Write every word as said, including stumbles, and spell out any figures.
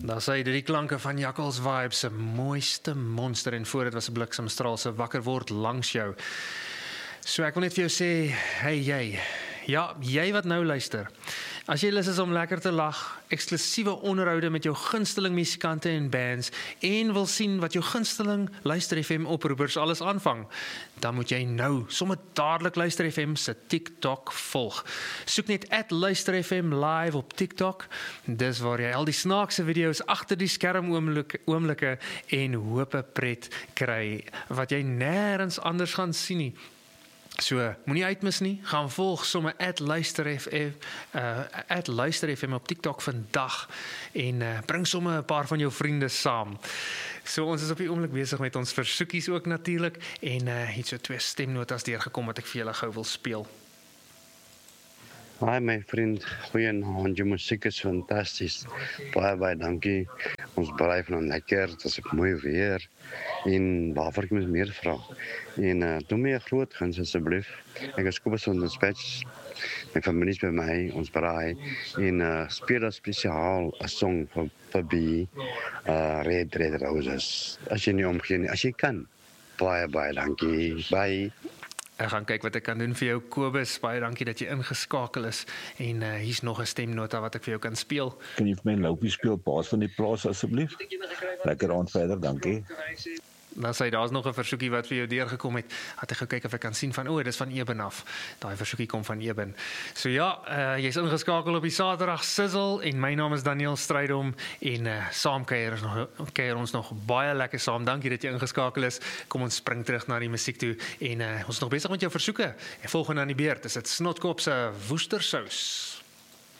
Daar sê dit die klanke van Jakkals Vibes se mooiste monster en voor dit was 'n bliksemstraal se wakker word langs jou. So ek wil net vir jou sê, hey jy, ja, jy wat nou luister. As jy lus is om lekker te lag, eksklusiewe onderhoude met jou gunsteling musikante en bands en wil sien wat jou gunsteling Luister F M oproepers alles aanvang, dan moet jy nou sommer dadelik Luister F M se TikTok volg. Soek net at Luister F M live op TikTok. Dis waar jy al die snaakse video's agter die skerm oomblikke, oomblikke en hope pret kry wat jy nêrens anders gaan sien nie. So, moenie uitmis nie, gaan volg sommer at Luister F M, uh, at Luister F M op TikTok vandag en uh, bring sommer 'n paar van jou vriende saam. So, ons is op die oomblik besig met ons versoekies ook natuurlik en uh, het so twee stemnotas deurgekom wat ek vir julle gou wil speel. Hi my vriend, goeienaand, jou musiek is fantasties. Baie baie dankie. Ons bly van lekker, dit is ook mooi weer. En waarvoor ek moet meer vra. En uh, doe my 'n groot guns asseblief. Ek is Kobus van Dispatch. My familie is by my, ons braai en uh, speel dan spesiaal 'n song vir vir B, uh, Red Red Roses. As jy nie omgee nie, as jy kan. Baie baie dankie. Bye. Ek gaan kyk wat ek kan doen vir jou, Kobus. Baie dankie dat jy ingeskakel is. En uh, hier's nog 'n stemnota wat ek vir jou kan speel. Kan jy vir my 'n loupie speel, Paas van die plaas asseblief? Lekker aand verder, dankie. Dan sê daar's nog 'n versoekie wat vir jou deurgekom het. Het ek gou kyk of ek kan sien van o, dis van Eben af. Daai versoekie kom van Eben. So ja, uh, jy's ingeskakel op die Saterdag Sizzle en my naam is Daniel Strydom en uh, saam kuier ons nog kuier ons nog baie lekker saam. Dankie dat jy ingeskakel is. Kom ons spring terug na die musiek toe en uh, ons is nog besig met jou versoeke. En volgende aan die beurt is dit Snotkop se Woestersous.